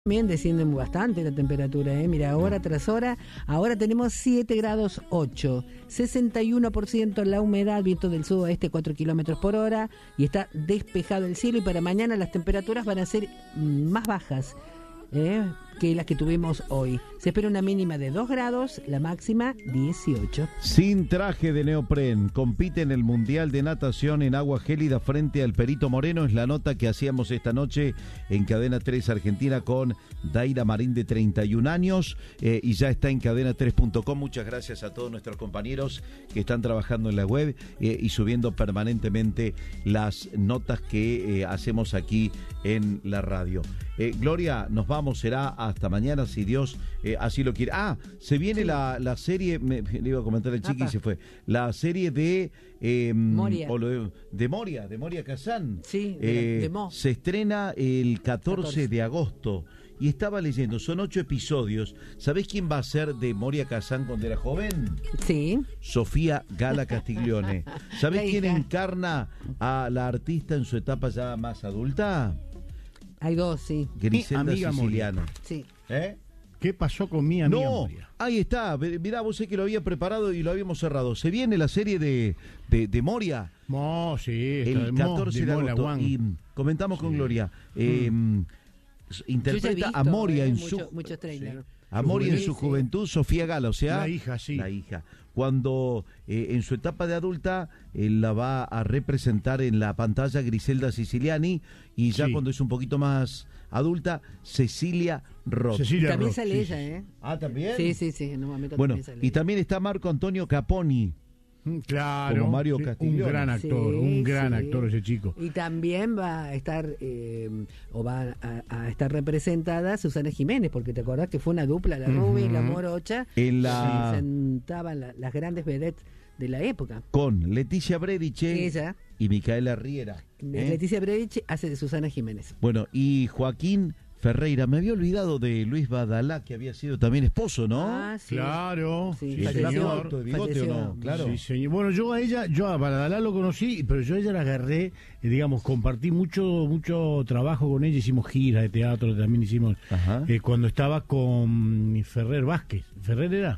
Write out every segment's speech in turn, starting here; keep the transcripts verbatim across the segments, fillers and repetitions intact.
También descienden bastante la temperatura, ¿eh? Mira, hora tras hora, ahora tenemos siete grados ocho, sesenta y uno por ciento la humedad, viento del sudoeste cuatro kilómetros por hora y está despejado el cielo, y para mañana las temperaturas van a ser más bajas ¿eh? que las que tuvimos hoy. Se espera una mínima de dos grados, la máxima dieciocho. Sin traje de neopren, compite en el Mundial de Natación en agua gélida frente al Perito Moreno. Es la nota que hacíamos esta noche en Cadena tres Argentina con Daira Marín, de treinta y un años, eh, y ya está en cadena tres punto com. Muchas gracias a todos nuestros compañeros que están trabajando en la web eh, y subiendo permanentemente las notas que eh, hacemos aquí en la radio. Eh, Gloria, nos vamos, será hasta mañana si Dios eh, así lo quiere. Ah, se viene sí. la, la serie, me, le iba a comentar el chiqui y se fue, la serie de eh, Moria. O lo de, de Moria, de Moria Kazan. Sí, de, eh, de Mo. Se estrena el catorce, catorce de agosto. Y estaba leyendo, son ocho episodios. ¿Sabés quién va a ser de Moria Kazan cuando era joven? Sí. Sofía Gala Castiglione. ¿Sabés quién encarna a la artista en su etapa ya más adulta? Hay dos, sí. Griselda Siciliano. Sí. ¿Eh? ¿Qué pasó con mi amiga No, Moria? Ahí está. Mirá, vos sé que lo había preparado y lo habíamos cerrado. Se viene la serie de, de, de Moria. Mo, sí. El catorce de agosto. Y comentamos sí. con Gloria. Eh, mm. Interpreta visto, a Moria eh, en mucho, su muchos trailers. Sí. A Moria en su juventud, Sofía Gala, o sea, la hija, sí. La hija. Cuando eh, en su etapa de adulta eh, la va a representar en la pantalla Griselda Siciliani, y ya sí. cuando es un poquito más adulta, Cecilia Roth. Cecilia también Roth, sale sí, ella, sí. ¿eh? Ah, ¿también? Sí, sí, sí. En un momento bueno, también sale y ella. también está Marco Antonio Caponi. Claro, como Mario sí, Castiglione. un gran actor, sí, un gran sí. actor ese chico. Y también va a estar eh, o va a, a estar representada Susana Jiménez, porque te acordás que fue una dupla, la uh-huh. Ruby y la Morocha, en la se sentaban la, las grandes vedettes de la época. Con Leticia Brediche ella y Micaela Riera. ¿eh? Leticia Brediche hace de Susana Jiménez. Bueno, y Joaquín Ferreira, me había olvidado de Luis Badalá, que había sido también esposo, ¿no? Ah, sí. Claro. Sí, sí, falleció, ¿De bigote falleció. O no? Claro. Sí, señor. Bueno, yo a ella, yo a Badalá lo conocí, pero yo a ella la agarré, eh, digamos, compartí mucho mucho trabajo con ella, hicimos giras de teatro, también hicimos, eh, cuando estaba con Ferrer Vázquez. ¿Ferrer era?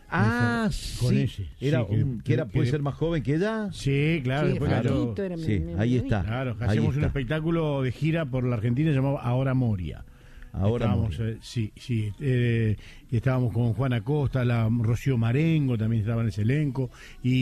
Ah, con sí. ese. Era sí, un, que era, puede que, ser más joven que ella. Sí, claro. Sí, después Fernito, yo, era sí, mi, mi, ahí mi está. Claro, ahí hacemos está. un espectáculo de gira por la Argentina llamado Ahora Moria. Ahora estábamos, Moria. Eh, sí, sí. Eh, y estábamos con Juana Costa, la Rocío Marengo también estaba en ese elenco.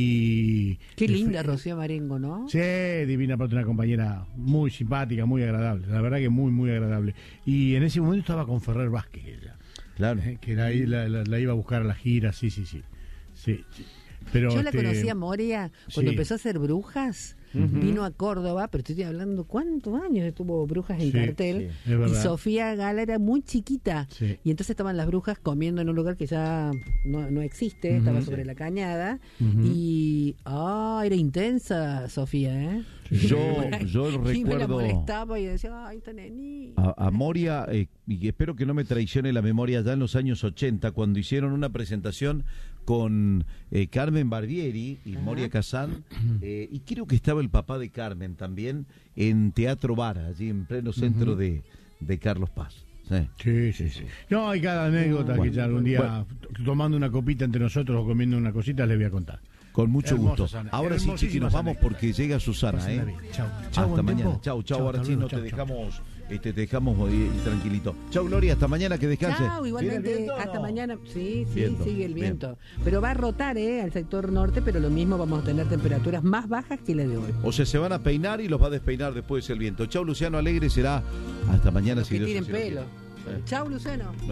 Y qué linda Rocío Marengo, ¿no? Sí, divina, aparte una compañera muy simpática, muy agradable. La verdad que muy, muy agradable. Y en ese momento estaba con Ferrer Vázquez ella. Claro. Eh, que la, la, la, la iba a buscar a la gira, sí, sí, sí. sí, sí. Pero yo este, la conocí a Moria cuando sí. empezó a hacer Brujas. Uh-huh. Vino a Córdoba, pero estoy hablando cuántos años estuvo Brujas en sí, cartel, sí, y Sofía Gala era muy chiquita, sí. y entonces estaban las brujas comiendo en un lugar que ya no, no existe, uh-huh. estaba sobre la cañada, uh-huh. y ah, era intensa Sofía, ¿eh? Yo, yo recuerdo y me la molestaba y decía, ay, esta nenita. A, a Moria, eh, y espero que no me traicione la memoria, ya en los años ochenta, cuando hicieron una presentación con eh, Carmen Barbieri y Ajá. Moria Kazan, eh, y creo que estaba el papá de Carmen también, en Teatro Vara, allí en pleno centro uh-huh. de, de Carlos Paz. Sí. Sí, sí, sí. No, hay cada anécdota bueno, que ya algún día, bueno. tomando una copita entre nosotros o comiendo una cosita, les voy a contar. Con mucho Hermosa, gusto. Sana. Ahora sí, Chiqui, nos vamos porque llega Susana, ¿eh? Chau. Chau, hasta mañana. tiempo. Chau, chau. Chau, Ahora sí, luego, no chau, te chau. dejamos, este, te dejamos eh, tranquilito. Chau, Gloria, hasta mañana, que descanse. Chau, igualmente, viento, hasta no? mañana. Sí, sí, viento, sigue el viento. bien. Pero va a rotar, ¿eh? Al sector norte, pero lo mismo vamos a tener temperaturas más bajas que la de hoy. O sea, se van a peinar y los va a despeinar después el viento. Chau, Luciano Alegre, será hasta mañana. Los si que Dios tiren así lo pelo. quiere. Chau, Luciano.